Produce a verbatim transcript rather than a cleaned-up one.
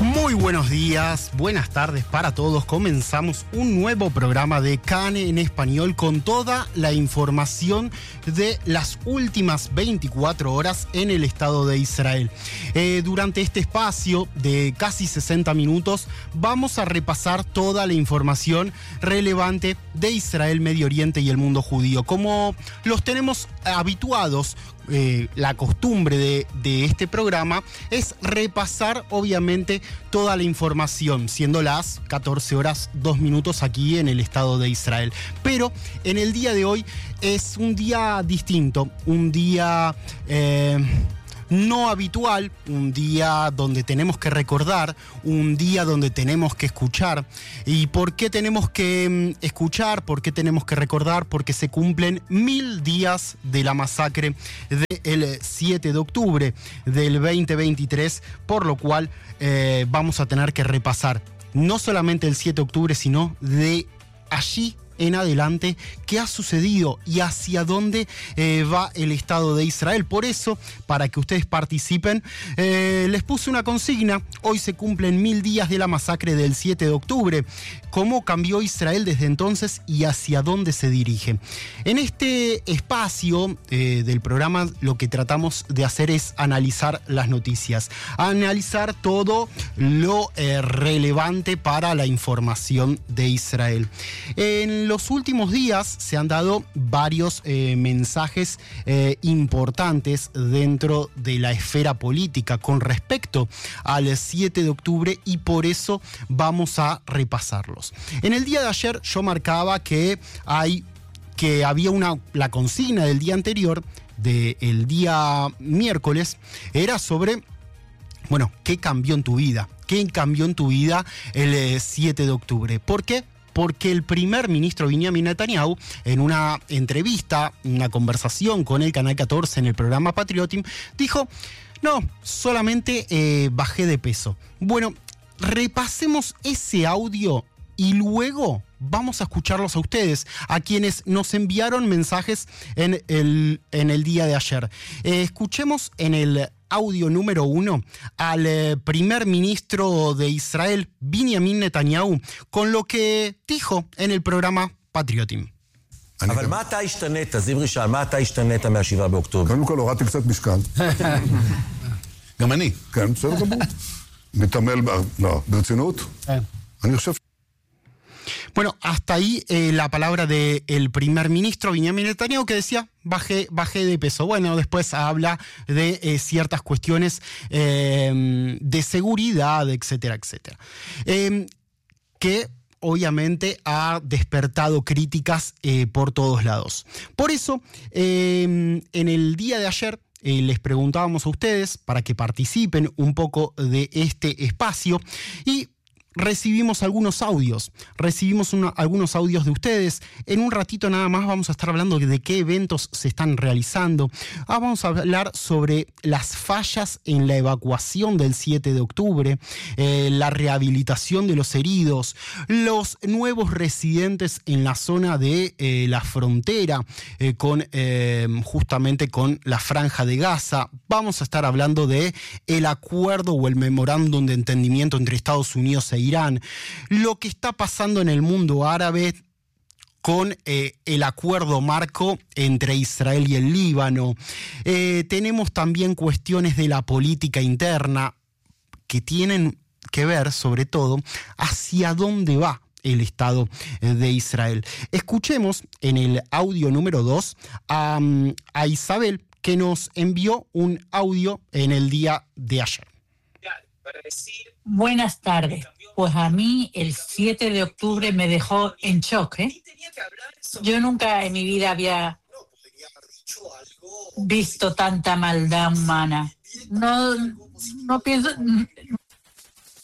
Muy buenos días, buenas tardes para todos. Comenzamos un nuevo programa de Kane en español con toda la información de las últimas veinticuatro horas en el Estado de Israel. Eh, durante este espacio de casi sesenta minutos vamos a repasar toda la información relevante de Israel, Medio Oriente y el mundo judío. Como los tenemos habituados, Eh, la costumbre de, de este programa es repasar obviamente toda la información, siendo las catorce horas dos minutos aquí en el Estado de Israel. Pero en el día de hoy es un día distinto, un día Eh, no habitual, un día donde tenemos que recordar, un día donde tenemos que escuchar. ¿Y por qué tenemos que escuchar? ¿Por qué tenemos que recordar? Porque se cumplen mil días de la masacre del siete de octubre del veinte veintitrés, por lo cual eh, vamos a tener que repasar no solamente el siete de octubre, sino de allí en adelante qué ha sucedido y hacia dónde eh, va el Estado de Israel. Por eso, para que ustedes participen, eh, les puse una consigna. Hoy se cumplen mil días de la masacre del siete de octubre. ¿Cómo cambió Israel desde entonces y hacia dónde se dirige? En este espacio eh, del programa lo que tratamos de hacer es analizar las noticias, analizar todo lo eh, relevante para la información de Israel. En los últimos días se han dado varios eh, mensajes eh, importantes dentro de la esfera política con respecto al siete de octubre y por eso vamos a repasarlos. En el día de ayer yo marcaba que hay que había una la consigna del día anterior, del día miércoles, era sobre, bueno, ¿qué cambió en tu vida? ¿Qué cambió en tu vida el eh, siete de octubre? ¿Por qué? Porque el primer ministro Benjamin Netanyahu, en una entrevista, una conversación con el Canal catorce en el programa Patriotim, dijo, no, solamente eh, bajé de peso. Bueno, repasemos ese audio y luego vamos a escucharlos a ustedes, a quienes nos enviaron mensajes en el, en el día de ayer. Eh, escuchemos en el audio número uno al eh, primer ministro de Israel, Benjamin Netanyahu, con lo que dijo en el programa Patriotim. אבל מה אתה השתנית, זמרי שאל, מה אתה השתנית מהשבעה באוקטובר? קודם כל הורדתי קצת משקל. גם אני. כן, בסדר גמור. מתעמל, לא, ברצינות? אני חושב... Bueno, hasta ahí eh, la palabra del primer ministro Benjamin Netanyahu, que decía, bajé, bajé de peso. Bueno, después habla de eh, ciertas cuestiones eh, de seguridad, etcétera, etcétera. Eh, que obviamente ha despertado críticas eh, por todos lados. Por eso, eh, en el día de ayer, eh, les preguntábamos a ustedes para que participen un poco de este espacio y recibimos algunos audios, recibimos una, algunos audios de ustedes. En un ratito nada más vamos a estar hablando de qué eventos se están realizando. Ah, vamos a hablar sobre las fallas en la evacuación del siete de octubre, eh, la rehabilitación de los heridos, los nuevos residentes en la zona de eh, la frontera eh, con eh, justamente con la Franja de Gaza. Vamos a estar hablando de el acuerdo o el memorándum de entendimiento entre Estados Unidos e Irán, lo que está pasando en el mundo árabe con eh, el acuerdo marco entre Israel y el Líbano. Eh, tenemos también cuestiones de la política interna que tienen que ver, sobre todo, hacia dónde va el Estado de Israel. Escuchemos en el audio número dos a, a Isabel, que nos envió un audio en el día de ayer. Buenas tardes. Pues a mí el siete de octubre me dejó en shock, ¿eh? Yo nunca en mi vida había visto tanta maldad humana. No, no pienso,